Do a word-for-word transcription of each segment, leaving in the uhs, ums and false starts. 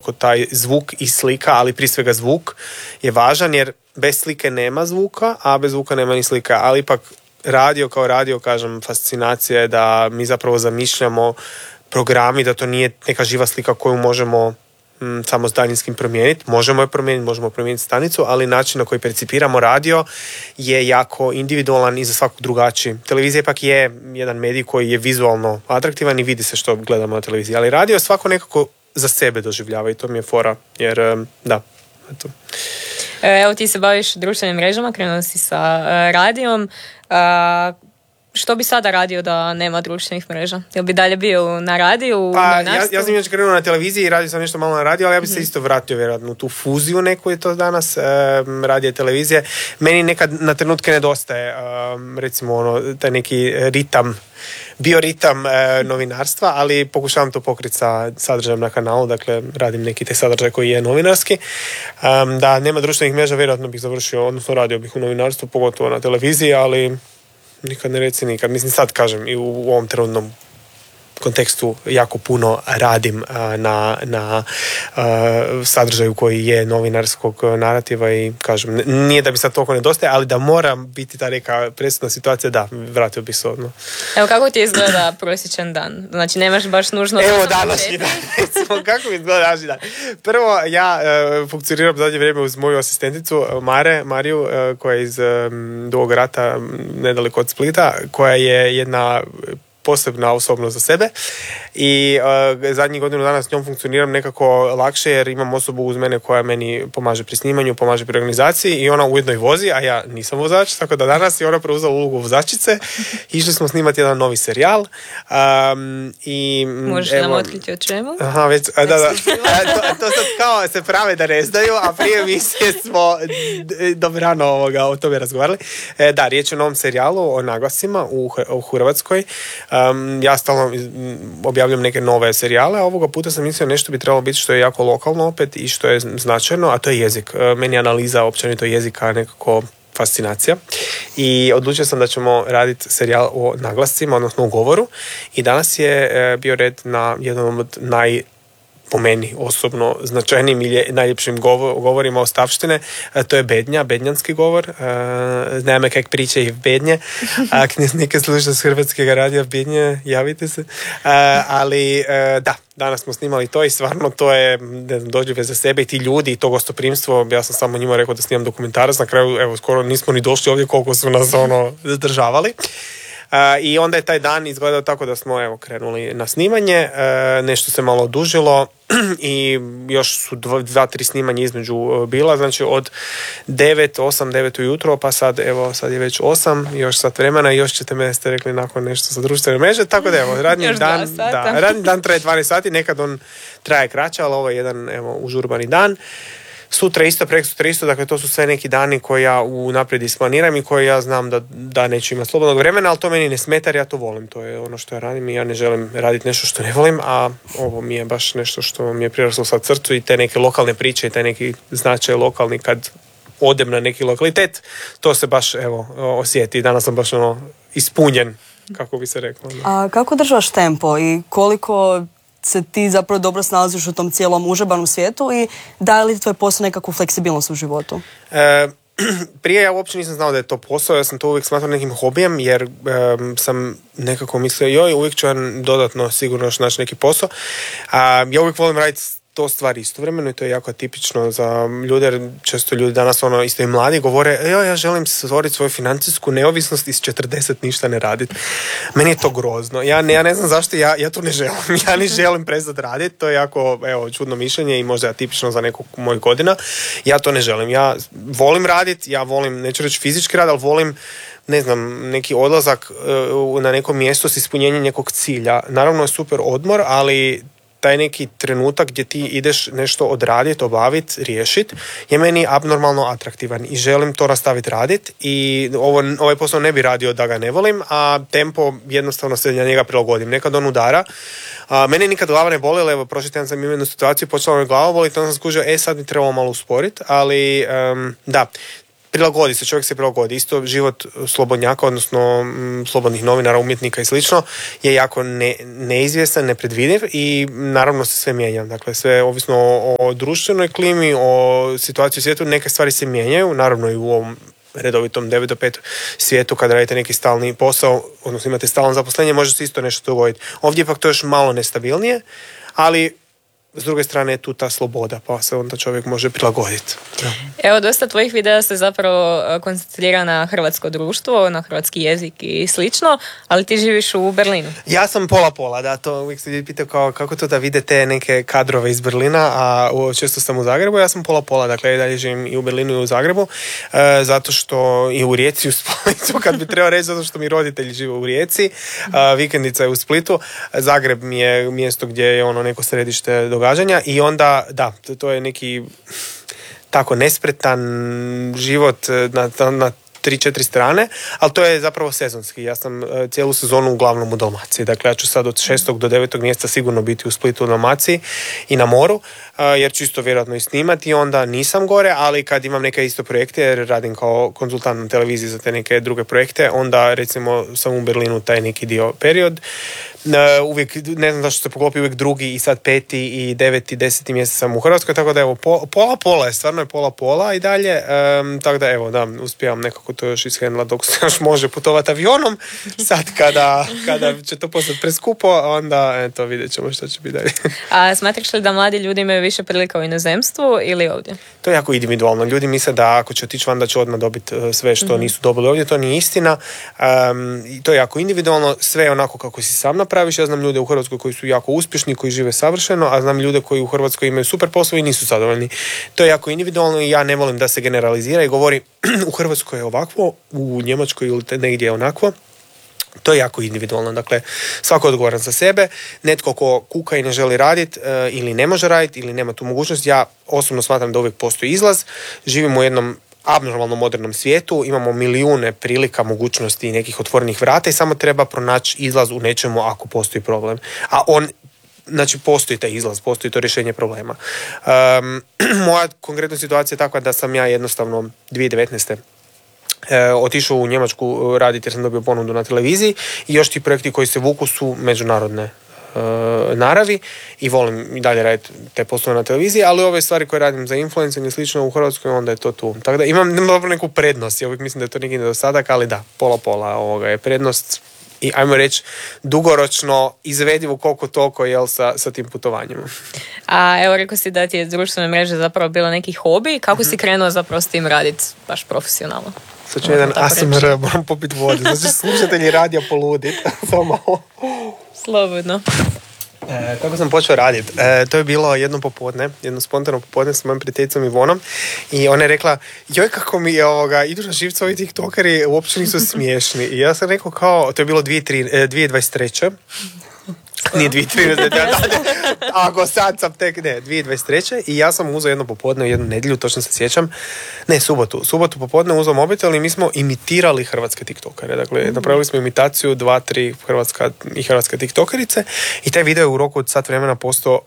koliko taj zvuk i slika, ali prije svega zvuk je važan, jer bez slike nema zvuka, a bez zvuka nema ni slika, ali ipak radio kao radio, kažem, fascinacija je da mi zapravo zamišljamo programi, da to nije neka živa slika koju možemo m, samo s daljinskim promijeniti. Možemo je promijeniti, možemo promijeniti stanicu, ali način na koji percipiramo radio je jako individualan i za svakog drugačiji. Televizija ipak je jedan medij koji je vizualno atraktivan i vidi se što gledamo na televiziji, ali radio svako nekako za sebe doživljava i to mi je fora, jer da, eto. Evo, ti se baviš društvenim mrežama, krenuo si sa radijom. Što bi sada radio da nema društvenih mreža? Jel bi dalje bio na radiju? Pa, ja, ja sam još krenuo na televiziji i radio sam nešto malo na radiju, ali ja bi se mm-hmm. isto vratio vjerojatno u tu fuziju neku je to danas, um, radije televizije. Meni nekad na trenutke nedostaje, um, recimo ono, taj neki ritam, bioritam e, novinarstva, ali pokušavam to pokriti sa sadržajem na kanalu, dakle radim neki taj sadržaj koji je novinarski. Um, da nema društvenih mreža, vjerojatno bih završio, odnosno radio bih u novinarstvu, pogotovo na televiziji, ali nikad ne reci nikad. Mislim, sad kažem i u, u ovom trenutnom kontekstu jako puno radim a, na, na a, sadržaju koji je novinarskog narativa i kažem, nije da bi sad toliko nedostaje, ali da mora biti ta neka presudna situacija, da, vratio bi se odno. Evo, kako ti izgleda prosječan dan? Znači, nemaš baš nužno... Evo, današnji dan, recimo, kako mi izgleda današnji dan? Prvo, ja e, funkcioniram zadnje vrijeme uz moju asistenticu Mare, Mariju, e, koja je iz e, Dugog Rata, nedaleko od Splita, koja je jedna posebna osobnost za sebe i uh, zadnjih godinu dana s njom funkcioniram nekako lakše jer imam osobu uz mene koja meni pomaže pri snimanju, pomaže pri organizaciji i ona ujedno i vozi, a ja nisam vozač, tako da danas je ona preuzela ulogu vozačice. Išli smo snimati jedan novi serijal. Um, i, Možeš evo, nam otkriti o čemu? Aha, već, a, da, da, a, to, to sad kao se prave da ne znaju, a prije emisije smo dobrano ovoga, o tome razgovarali. E, da, riječ je o novom serijalu o naglasima u, u Hrvatskoj. Um, ja stalno objavljam neke nove serijale, a ovoga puta sam mislio nešto bi trebalo biti što je jako lokalno opet i što je značajno, a to je jezik. Meni je analiza općenito jezika nekako fascinacija i odlučio sam da ćemo raditi serijal o naglascima, odnosno o govoru i danas je e, bio red na jednom od naj po meni osobno značajnim ili najljepšim govorima ostavštine, to je bednja, bednjanski govor. Znam me kak priče i v bednje, ako nekaj sluša s hrvatskega radija bednje, javite se. Ali da, danas smo snimali to i stvarno to je doživljaj za sebe i ti ljudi i to gostoprimstvo, ja sam samo njima rekao da snimam dokumentarac, na kraju evo skoro nismo ni došli ovdje koliko su nas ono zadržavali. Uh, i onda je taj dan izgledao tako da smo evo krenuli na snimanje, uh, nešto se malo odužilo i još su dva, dva tri snimanja između uh, bila, znači od devet, osam, devet ujutro, pa sad evo sad je već osam, još sat vremena i još ćete me, ste rekli, nakon nešto sa društvene mreže, tako da evo, radni dan, da, radni dan traje dvanaest sati, nekad on traje kraće, ali ovo je jedan evo užurbani dan. Sutra isto, preksutra isto, dakle to su sve neki dani koje ja unaprijed isplaniram i koje ja znam da, da neću imati slobodnog vremena, ali to meni ne smeta jer ja to volim, to je ono što ja radim i ja ne želim raditi nešto što ne volim, a ovo mi je baš nešto što mi je priraslo sad srcu i te neke lokalne priče i taj neki značaj lokalni kad odem na neki lokalitet, to se baš evo osjeti. Danas sam baš ono ispunjen, kako bi se reklo. A kako držaš tempo i koliko se ti zapravo dobro snalaziš u tom cijelom užabanom svijetu i daje li tvoj posao nekakvu fleksibilnost u životu? E, prije ja uopće nisam znao da je to posao, ja sam to uvijek smatrao nekim hobijem jer e, sam nekako mislio joj, uvijek ću ja dodatno sigurno još naći neki posao. A, ja uvijek volim raditi to stvari istovremeno i to je jako tipično za ljude, jer često ljudi danas ono isto i mladi govore joj, ja želim stvoriti svoju financijsku neovisnost i s četrdeset ništa ne raditi. Meni je to grozno. Ja ne, ja ne znam zašto, ja, ja to ne želim. Ja ne želim prestati raditi, to je jako evo, čudno mišljenje i možda je tipično za nekog mojih godina. Ja to ne želim. Ja volim raditi, ja volim, neću reći fizički rad, ali volim ne znam, neki odlazak uh, na neko mjesto s ispunjenjem nekog cilja. Naravno je super odmor, ali taj neki trenutak gdje ti ideš nešto odraditi, obaviti, riješiti, je meni abnormalno atraktivan i želim to nastaviti raditi i ovo, ovaj posao ne bi radio da ga ne volim, a tempo jednostavno se na njega prilagodim. Nekad on udara. A, mene nikad glava ne boli, evo, prošli tjedan sam imao jednu situaciju, počela me glava boliti, onda sam skužio, e, sad mi trebalo malo usporiti, ali um, da, prilagodi se, čovjek se prilagodi. Isto život slobodnjaka, odnosno m, slobodnih novinara, umjetnika i slično, je jako ne, neizvjestan, nepredvidiv i naravno se sve mijenja. Dakle, sve ovisno o, o društvenoj klimi, o situaciji u svijetu, neke stvari se mijenjaju, naravno i u ovom redovitom devet do pet svijetu kada radite neki stalni posao, odnosno imate stalno zaposlenje, može se isto nešto dogoditi. Ovdje ipak to još malo nestabilnije, ali s druge strane je tu ta sloboda, pa se onda čovjek može prilagoditi. Ja. Evo, dosta tvojih videa se zapravo koncentrira na hrvatsko društvo, na hrvatski jezik i slično, ali ti živiš u Berlinu. Ja sam pola-pola, da, to uvijek se ljudi pitaju kao, kako to da vidite neke kadrove iz Berlina, a često sam u Zagrebu, ja sam pola-pola, dakle i dalje živim i u Berlinu i u Zagrebu, e, zato što i u Rijeci, u Splitu, kad bi trebao reći, zato što mi roditelji žive u Rijeci, a, vikendica je u Splitu, Zagreb mi je mjesto gdje je ono neko središte događanja i onda, da, to, to je neki tako nespretan život na, na, na tri, četiri strane, ali to je zapravo sezonski. Ja sam uh, cijelu sezonu uglavnom u Dalmaciji. Dakle, ja ću sad od šestog do devetog mjeseca sigurno biti u Splitu u Dalmaciji i na moru, uh, jer ću isto vjerojatno i snimati, onda nisam gore, ali kad imam neke isto projekte, jer radim kao konzultant na televiziji za te neke druge projekte, onda recimo sam u Berlinu taj neki dio period. Uh, uvijek, ne znam zašto se poklopi uvijek drugi i sad peti i deveti, deseti mjesec sam u Hrvatskoj, tako da evo, po, pola pola je, stvarno je pola pola i dalje, um, tako da evo, da, uspijevam nekako to još ishendla dok se još može putovati avionom, sad kada, kada će to postati preskupo, onda eto, vidjet ćemo što će biti dalje. A smatraš li da mladi ljudi imaju više prilika u inozemstvu ili ovdje? To je jako individualno. Ljudi misle da ako će otići van da će odmah dobiti sve što mm-hmm. nisu dobili ovdje, to nije istina. Um, i to je jako individualno, sve je onako kako si sam napraviš. Ja znam ljude u Hrvatskoj koji su jako uspješni, koji žive savršeno, a znam ljude koji u Hrvatskoj imaju super posao i nisu zadovoljni. To je jako individualno i ja ne volim da se generalizira i govori u Hrvatskoj je ovakvo, u Njemačkoj ili negdje je onakvo. To je jako individualno, dakle svako je odgovoran za sebe, netko ko kuka i ne želi raditi e, ili ne može raditi ili nema tu mogućnost, ja osobno smatram da uvijek postoji izlaz, živimo u jednom abnormalno modernom svijetu, imamo milijune prilika, mogućnosti i nekih otvorenih vrata i samo treba pronaći izlaz u nečemu ako postoji problem, a on znači postoji taj izlaz, postoji to rješenje problema. Um, moja konkretna situacija je takva da sam ja jednostavno dvije tisuće devetnaeste E, otišao u Njemačku raditi jer sam dobio ponudu na televiziji i još ti projekti koji se vuku su međunarodne e, naravi i volim i dalje raditi te poslove na televiziji, ali ove stvari koje radim za influencing i slično u Hrvatskoj, onda je to tu. Tako da imam dobro neku prednost, ja uvijek mislim da je to neki nedostatak, ali da, pola pola ovoga je prednost i ajmo reći dugoročno izvedivo koliko toliko jel, sa, sa tim putovanjima. A evo rekao si da ti je društvene mreže zapravo bilo neki hobi, kako mm-hmm. si krenuo zapravo s tim raditi baš profesionalno? Sad ću jedan A S M R, moram popiti vodu, znači slušatelji radija poludit, samo malo. Slobodno. E, kako sam počeo raditi? E, to je bilo jedno popodne, jedno spontano popodne s mojim prijateljicom Ivonom i ona je rekla, joj kako mi je ovoga, idu na živce ovi tiktokeri, uopće nisu smiješni. I ja sam rekao kao, to je bilo dvije tisuće dvadeset treće Nije dvije tisuće trinaeste Ako sad sam tek, ne, dvije tisuće dvadeset treće I ja sam uzeo jedno popodne, jednu nedjelju, točno se sjećam, ne, subotu, subotu popodne uzeo mobitel i mi smo imitirali hrvatske tiktokere. Dakle, mm-hmm. napravili smo imitaciju dva, tri hrvatska i hrvatske tiktokerice i taj video je u roku od sat vremena postao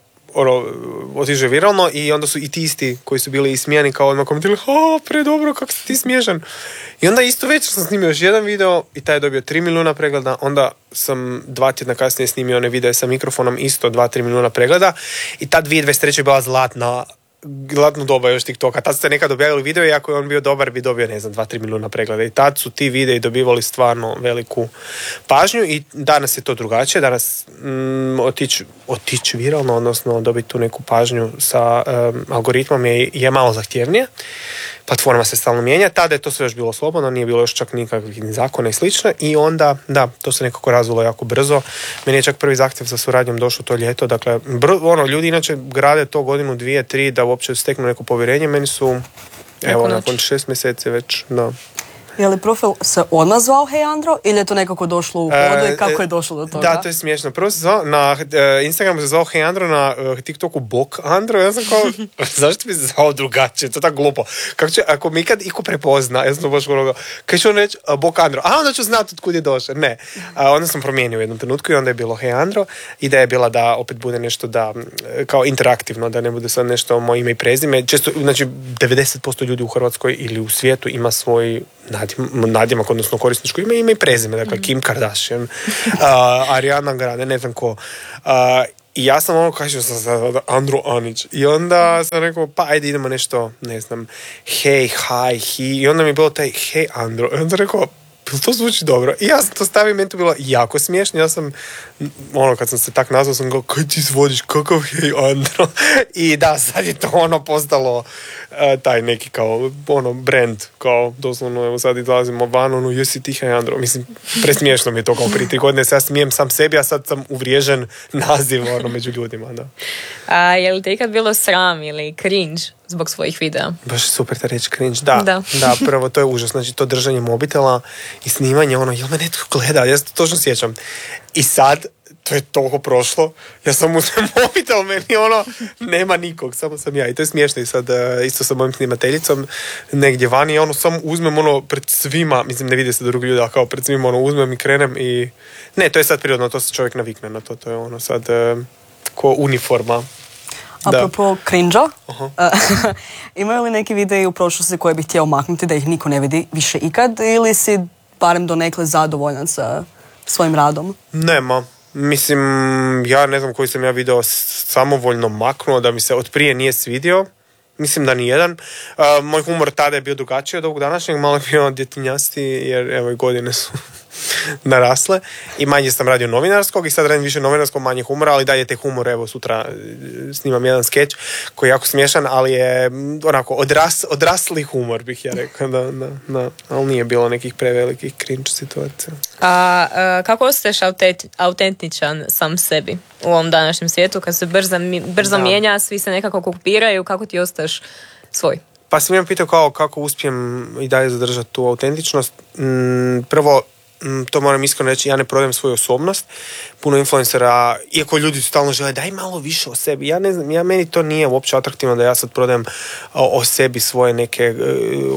otiže viralno i onda su i ti isti koji su bili ismijani kao odmah komentirali, ha, predobro, kako si ti smiješan. I onda isto večer sam snimio još jedan video i taj je dobio tri milijuna pregleda, onda sam dva tjedna kasnije snimio one videe sa mikrofonom, isto dva, tri milijuna pregleda i ta dvije tisuće dvadeset treće je bila zlatna gladno doba još TikToka. Tad ste nekad objavili video i ako je on bio dobar bi dobio, ne znam, dva, tri milijuna pregleda. I tad su ti videi dobivali stvarno veliku pažnju i danas je to drugačije. Danas mm, otići otić viralno, odnosno dobiti tu neku pažnju sa um, algoritmom je, je malo zahtjevnije. Platforma se stalno mijenja. Tada je to sve još bilo slobodno, nije bilo još čak nikakvih ni zakona i slično. I onda, da, to se nekako razvilo jako brzo. Meni je čak prvi zahtjev za suradnjom došao to ljeto. Dakle, br- ono, ljudi inače grade to godinu, dvije, tri da uopće steknu neko povjerenje. Meni su, evo, nakon šest mjeseci već, da. Je li profil se odmah zvao Hey Andro ili je to nekako došlo u hodu i kako je došlo do toga? Da, to je smiješno. Prvo se zvao, na uh, Instagramu se zvao Hey Andro, na uh, TikToku Bok Andro. Ja sam kao, zašto bi se zvao drugačije? To je tako glupo. Kako će, ako mi kad iko prepozna, ja sam to baš govorio, kaj ću on reći uh, Bok Andro? A onda ću znati od kud je došao. Ne. Uh, onda sam promijenio u jednom trenutku i onda je bilo Hey Andro. Ideja je bila da opet bude nešto da, kao interaktivno, da ne bude sad nešto moje ime i prezime. Često, znači, devedeset posto ljudi u Hrvatskoj ili u svijetu ima svoj nadjemak, odnosno korisničko ime, ime i prezime, dakle mm. Kim Kardashian, uh, Ariana Grande, ne znam ko. Uh, I ja sam ono kažem sam sad Andro Anić i onda sam rekao pa ajde idemo nešto, ne znam, hej, hi, hi, i onda mi je bilo taj hej Andro, i onda sam rekao to zvuči dobro. I ja sam to stavio, meni to bilo jako smiješno. Ja sam, ono, kad sam se tak nazvao, sam kao, kaj ti zvodiš, kakav hej Andro? I da, sad je to ono postalo uh, taj neki kao, ono, brand, kao, doslovno, evo sad izlazimo van, ono, jesi ti hej Andro? Mislim, presmiješno mi je to kao prije tri godine, sad smijem sam sebi, a sad sam uvriježen naziv, ono, među ljudima, da. A je li te ikad bilo sram ili cringe zbog svojih videa? Baš super ta reći cringe, da, da. Da, prvo to je užas, znači to držanje mobitela i snimanje, ono, jel me netko gleda, ja se to točno sjećam. I sad, to je toliko prošlo, ja sam uzmem mobitel, meni ono, nema nikog, samo sam ja. I to je smiješno i sad isto sa mojim snimateljicom negdje vani, ja ono samo uzmem ono pred svima, mislim ne vidi se drugi ljudi, a kao pred svima ono uzmem i krenem i... Ne, to je sad prirodno, to se čovjek navikne na to, to je ono sad uh, ko uniforma. Apropo cringe-a, uh-huh. Imaju li neki videi u prošlosti koje bih htio maknuti da ih niko ne vidi više ikad ili si barem donekle zadovoljan sa svojim radom? Nema. Mislim, ja ne znam koji sam ja video samovoljno maknuo da mi se od prije nije svidio. Mislim da nijedan. Uh, moj humor tada je bio drugačiji od ovog današnjeg, malo je bio djetinjasti jer evo i godine su narasle i manje sam radio novinarskog i sad radim više novinarskog, manje humora, ali dalje te humor, evo sutra snimam jedan skeč koji je jako smiješan, ali je onako odras, odrasli humor bih ja rekao, da, da, da, ali nije bilo nekih prevelikih cringe situacija. A, a kako ostaješ autentičan sam sebi u ovom današnjem svijetu kad se brzo, brzo mijenja, svi se nekako kopiraju, kako ti ostaješ svoj? Pa sam imam pitao kao kako uspijem i dalje zadržati tu autentičnost. Mm, prvo, to moram iskreno reći, ja ne prodajem svoju osobnost. Puno influencera, iako ljudi stalno žele daj malo više o sebi, ja ne znam, ja, meni to nije uopće atraktivno da ja sad prodajem o, o sebi svoje neke uh,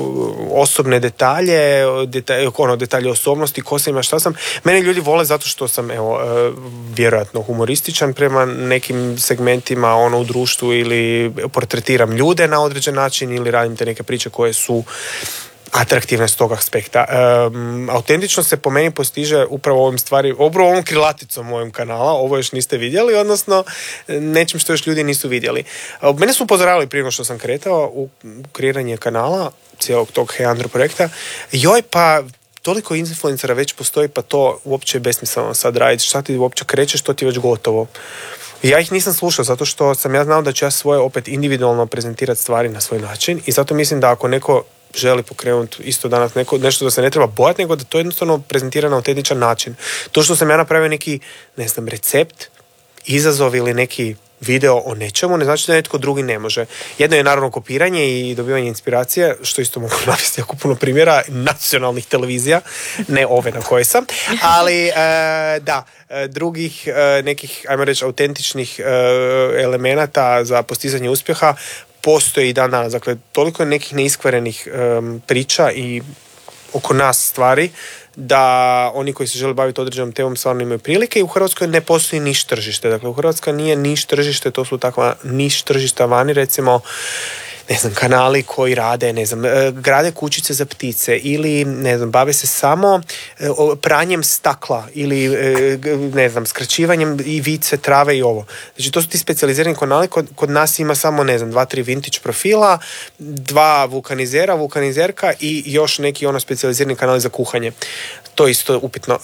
osobne detalje, detalje, ono, detalje osobnosti, ko sam ima, šta sam. Mene ljudi vole zato što sam, evo, uh, vjerojatno humorističan prema nekim segmentima ono, u društvu ili portretiram ljude na određen način ili radim te neke priče koje su atraktivne s tog aspekta. Um, autentično se po meni postiže upravo ovim stvari, upravo ovom krilaticom mojeg kanala, ovo još niste vidjeli, odnosno nečim što još ljudi nisu vidjeli. Uh, mene su upozoravali prije što sam kretao u kreiranje kanala, cijelog tog Hey Andro projekta, joj pa toliko influencera već postoji, pa to uopće je besmisleno sad raditi, šta ti uopće krećeš, to ti je već gotovo. I ja ih nisam slušao, zato što sam ja znao da ću ja svoje opet individualno prezentirati stvari na svoj način i zato mislim da ako neko želi pokrenuti isto danas neko, nešto da se ne treba bojati, nego da to jednostavno prezentira na autentičan način. To što sam ja napravio neki, ne znam, recept, izazov ili neki video o nečemu, ne znači da netko drugi ne može. Jedno je naravno kopiranje i dobivanje inspiracije, što isto mogu navesti jako puno primjera nacionalnih televizija, ne ove na koje sam, ali e, da, drugih e, nekih, ajmo reći, autentičnih e, elemenata za postizanje uspjeha postoji i dan danas. Dakle, toliko je nekih neiskvarenih um, priča i oko nas stvari da oni koji se žele baviti određenom temom stvarno imaju prilike i u Hrvatskoj ne postoji niš tržište. Dakle, u Hrvatskoj nije niš tržište, to su takva niš tržišta vani, recimo ne znam, kanali koji rade, ne znam, grade kućice za ptice ili, ne znam, bave se samo pranjem stakla ili, ne znam, skraćivanjem ivice, trave i ovo. Znači, to su ti specijalizirani kanali, kod, kod nas ima samo, ne znam, dva, tri vintage profila, dva vulkanizera, vulkanizerka i još neki ono specijalizirani kanali za kuhanje. To je isto upitno. Uh,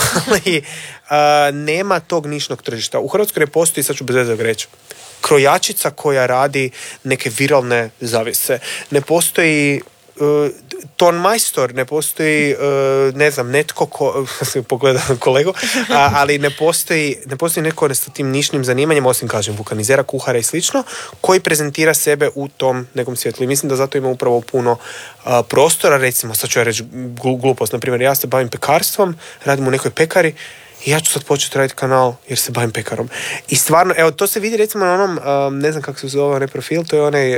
ali uh, nema tog nišnog tržišta. U Hrvatskoj ne postoji, sad ću bez veze reći, krojačica koja radi neke viralne zavise. Ne postoji uh, ton majstor, ne postoji uh, ne znam, netko ko, pogledam kolegu, a, ali ne postoji, ne postoji netko sa tim nišnim zanimanjem, osim kažem vulkanizera, kuhara i slično, koji prezentira sebe u tom nekom svjetlu. I mislim da zato ima upravo puno uh, prostora, recimo, sad ću ja reći glupost, na primjer, ja se bavim pekarstvom, radim u nekoj pekari, i ja ću sad početi raditi kanal jer se bavim pekarom. I stvarno, evo, to se vidi recimo na onom, um, ne znam kako se zove onaj profil, to je onaj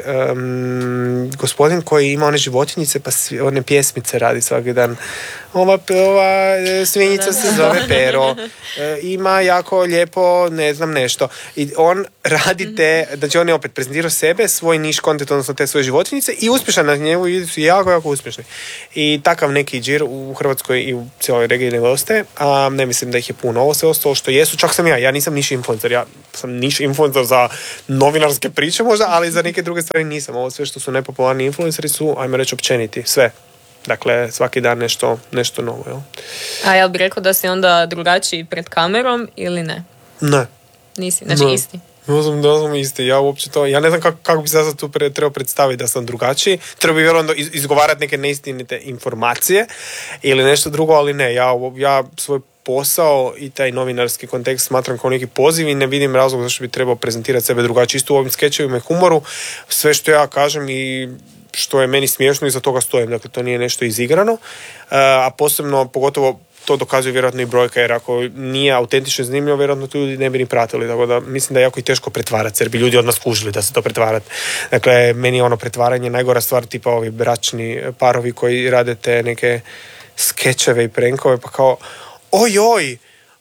um, gospodin koji ima one životinjice pa svi, one pjesmice radi svaki dan. Ova, ova svinjica se zove Pero, e, ima jako lijepo, ne znam, nešto. I on radi te, znači on je opet prezentirao sebe, svoj niš kontent, odnosno te svoje životinjice i uspješan na njemu i su jako, jako uspješni. I takav neki džir u Hrvatskoj i u cijeloj regiji nedostaje, a ne mislim da ih je puno. Ovo sve ostalo što jesu, čak sam ja, ja nisam niš influencer, ja sam niš influencer za novinarske priče možda, ali za neke druge stvari nisam. Ovo sve što su nepopularni influenceri su, ajmo reći, općeniti, sve. Dakle, svaki dan nešto, nešto novo, jel? A jel bi rekao da si onda drugačiji pred kamerom ili ne? Ne. Nisi, znači ne. isti? Ja sam, da sam isti, ja uopće to, ja ne znam kako, kako bi se sad tu pre, trebao predstaviti da sam drugačiji. Treba bi vjerovatno iz, izgovarati neke neistinite informacije ili nešto drugo, ali ne, ja, ja svoj posao i taj novinarski kontekst smatram kao neki poziv i ne vidim razlog zašto bi trebao prezentirati sebe drugačije. Isto u ovim skečevima i humoru, sve što ja kažem i što je meni smiješno i za toga stojim, dakle to nije nešto izigrano, a posebno, pogotovo to dokazuje vjerojatno i brojka, jer ako nije autentično zanimljivo, vjerojatno to ljudi ne bi ni pratili, tako da mislim da je jako i teško pretvarati, jer bi ljudi odmah skužili da se to pretvarati. Dakle, meni je ono pretvaranje najgora stvar, tipa ovi bračni parovi koji rade te neke skečeve i prenkove, pa kao, ojoj,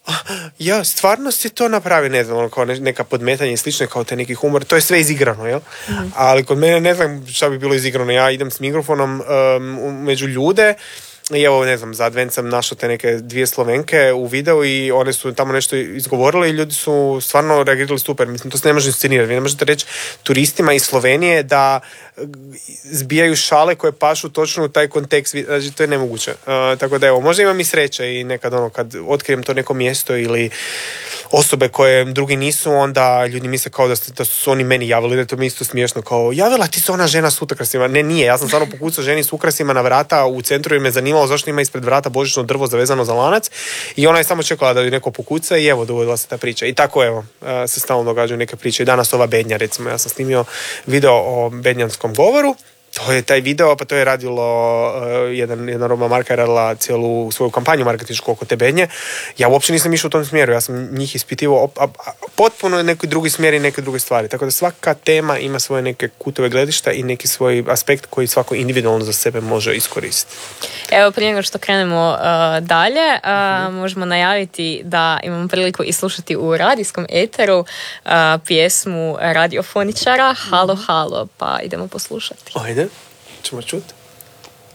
ja, stvarno si to napravi, ne znam, ono kao neka podmetanja i slično, kao te neki humor, to je sve izigrano, jel? Mm-hmm. Ali kod mene ne znam šta bi bilo izigrano, ja idem s mikrofonom um, među ljude i evo, ne znam, za advent sam našao te neke dvije Slovenke u videu i one su tamo nešto izgovorile i ljudi su stvarno reagirali super, mislim, to se ne može inscenirati, vi ne možete reći turistima iz Slovenije da zbijaju šale koje pašu točno u taj kontekst, znači to je nemoguće. Uh, tako da evo, možda imam i sreće i nekad ono, kad otkrijem to neko mjesto ili osobe koje drugi nisu, onda ljudi misle kao da, da su oni meni javili, da je to mi isto smiješno, kao javila ti se ona žena s ukrasima. Ne, nije, ja sam stvarno pokucao ženi s ukrasima na vrata u centru i me zanimalo zašto ima ispred vrata božićno drvo zavezano za lanac i ona je samo čekala da ju neko pokuca i evo, dogodila se ta priča. I tako evo, se stalno događaju neke priče. I danas ova bednja, recimo, ja sam snimio video o bednjanskom govoru. To je taj video, pa to je radilo uh, jedan, jedna robna marka je radila cijelu svoju kampanju marketinšku oko te bednje. Ja uopće nisam išao u tom smjeru, ja sam njih ispitivao op, op, potpuno neki drugi smjer i neke druge stvari. Tako da svaka tema ima svoje neke kutove gledišta i neki svoj aspekt koji svako individualno za sebe može iskoristiti. Evo, prije nego što krenemo uh, dalje, uh, mm-hmm. možemo najaviti da imamo priliku i slušati u radijskom eteru uh, pjesmu radiofoničara Halo, halo, pa idemo poslušati. Ajde, ćemo čuti.